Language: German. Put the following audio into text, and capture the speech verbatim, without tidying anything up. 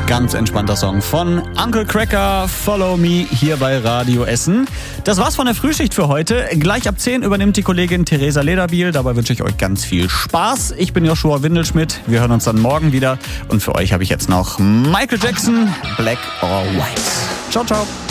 Ganz entspannter Song von Uncle Cracker, Follow Me, hier bei Radio Essen. Das war's von der Frühschicht für heute. Gleich ab zehn übernimmt die Kollegin Theresa Lederbiel. Dabei wünsche ich euch ganz viel Spaß. Ich bin Joshua Windelschmidt. Wir hören uns dann morgen wieder. Und für euch habe ich jetzt noch Michael Jackson, Black or White. Ciao, ciao.